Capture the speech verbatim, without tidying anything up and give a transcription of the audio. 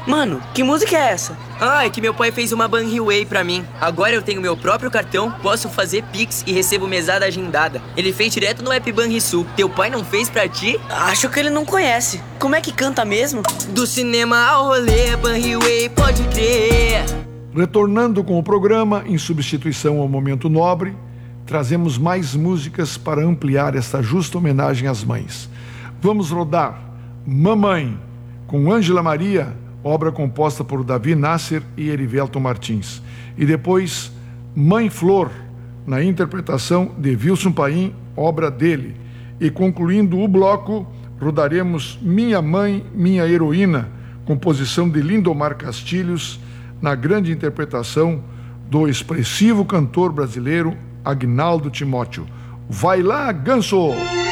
Mano, que música é essa? Ah, é que meu pai fez uma Banriway pra mim. Agora eu tenho meu próprio cartão, posso fazer Pix e recebo mesada agendada. Ele fez direto no app Banrisul. Teu pai não fez pra ti? Acho que ele não conhece. Como é que canta mesmo? Do cinema ao rolê, Banriway, pode crer. Retornando com o programa, em substituição ao Momento Nobre, trazemos mais músicas para ampliar esta justa homenagem às mães. Vamos rodar Mamãe, com Ângela Maria, obra composta por Davi Nasser e Erivelton Martins. E depois, Mãe Flor, na interpretação de Wilson Paim, obra dele. E concluindo o bloco, rodaremos Minha Mãe, Minha Heroína, composição de Lindomar Castilhos, na grande interpretação do expressivo cantor brasileiro Agnaldo Timóteo. Vai lá, Ganso!